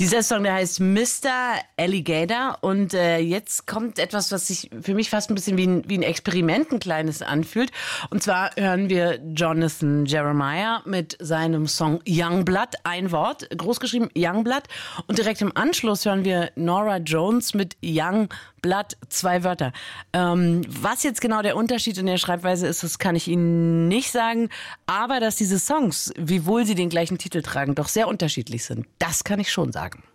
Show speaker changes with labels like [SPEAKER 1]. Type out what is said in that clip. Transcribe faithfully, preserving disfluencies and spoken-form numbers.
[SPEAKER 1] Dieser Song, der heißt Mister Alligator und äh, jetzt kommt etwas, was sich für mich fast ein bisschen wie ein, wie ein Experiment, ein kleines anfühlt. Und zwar hören wir Jonathan Jeremiah mit seinem Song Youngblood, ein Wort, großgeschrieben Youngblood. Und direkt im Anschluss hören wir Norah Jones mit Youngblood, zwei Wörter. Ähm, was jetzt genau der Unterschied in der Schreibweise ist, das kann ich Ihnen nicht sagen. Aber dass diese Songs, wiewohl sie den gleichen Titel tragen, doch sehr unterschiedlich sind, das kann ich schon sagen.